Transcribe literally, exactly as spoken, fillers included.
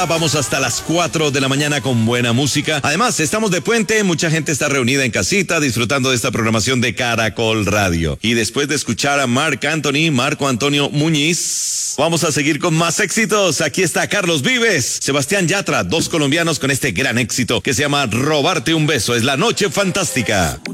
Vamos hasta las cuatro de la mañana con buena música. Además, estamos de puente, mucha gente está reunida en casita disfrutando de esta programación de Caracol Radio. Y después de escuchar a Marc Anthony, Marco Antonio Muñiz, vamos a seguir con más éxitos. Aquí está Carlos Vives, Sebastián Yatra, dos colombianos con este gran éxito que se llama Robarte un beso. Es la noche fantástica.